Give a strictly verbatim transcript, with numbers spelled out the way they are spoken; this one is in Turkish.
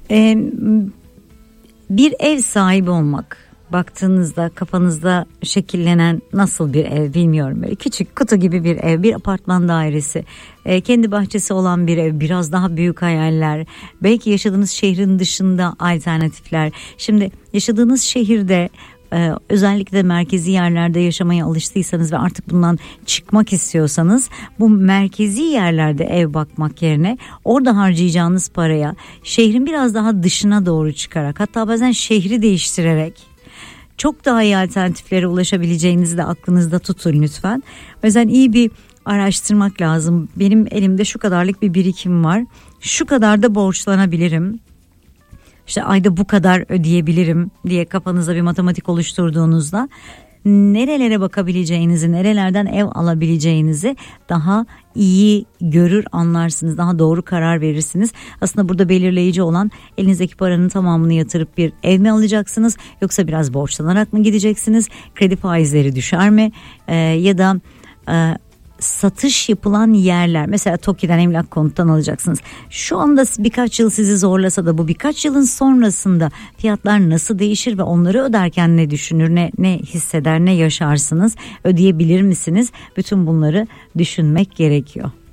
Ee, bir ev sahibi olmak, baktığınızda kafanızda şekillenen nasıl bir ev bilmiyorum. Böyle küçük kutu gibi bir ev, bir apartman dairesi, e, kendi bahçesi olan bir ev, biraz daha büyük hayaller, belki yaşadığınız şehrin dışında alternatifler. Şimdi yaşadığınız şehirde Ee, özellikle merkezi yerlerde yaşamaya alıştıysanız ve artık bundan çıkmak istiyorsanız, bu merkezi yerlerde ev bakmak yerine orada harcayacağınız paraya şehrin biraz daha dışına doğru çıkarak, hatta bazen şehri değiştirerek çok daha iyi alternatiflere ulaşabileceğinizi de aklınızda tutun lütfen. O yüzden iyi bir araştırmak lazım. Benim elimde şu kadarlık bir birikim var, şu kadar da borçlanabilirim, İşte ayda bu kadar ödeyebilirim diye kafanızda bir matematik oluşturduğunuzda nerelere bakabileceğinizi, nerelerden ev alabileceğinizi daha iyi görür, anlarsınız, daha doğru karar verirsiniz. Aslında burada belirleyici olan, elinizdeki paranın tamamını yatırıp bir ev mi alacaksınız, yoksa biraz borçlanarak mı gideceksiniz, kredi faizleri düşer mi, ee, ya da e, satış yapılan yerler, mesela TOKİ'den, Emlak Konut'tan alacaksınız. Şu anda birkaç yıl sizi zorlasa da bu birkaç yılın sonrasında fiyatlar nasıl değişir ve onları öderken ne düşünür, ne, ne hisseder, ne yaşarsınız, ödeyebilir misiniz? Bütün bunları düşünmek gerekiyor.